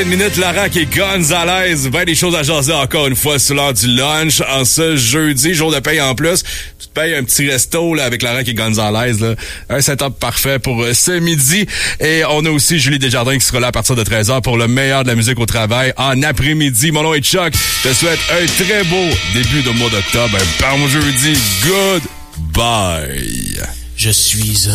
Une minute, Laurent et Gonzalez. Ben des choses à jaser encore une fois sur l'heure du lunch. En ce jeudi, jour de paye en plus. Tu te payes un petit resto là avec Laurent et Gonzalez. Là. Un setup parfait pour ce midi. Et on a aussi Julie Desjardins qui sera là à partir de 13h pour le meilleur de la musique au travail en après-midi. Mon nom est Chuck. Je te souhaite un très beau début de mois d'octobre. Un bon jeudi. Goodbye. Je suis